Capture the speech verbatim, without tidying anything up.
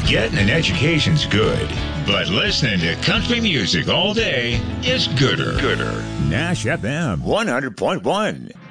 Getting an education's good, but listening to country music all day is gooder. Gooder. Nash F M one hundred point one.